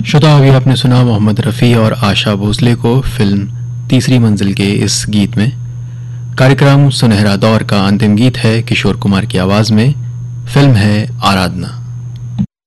श्रोता, अभी आपने सुना मोहम्मद रफ़ी और आशा भोसले को फिल्म तीसरी मंजिल के इस गीत में। कार्यक्रम सुनहरा दौर का अंतिम गीत है किशोर कुमार की आवाज में। फिल्म है आराधना।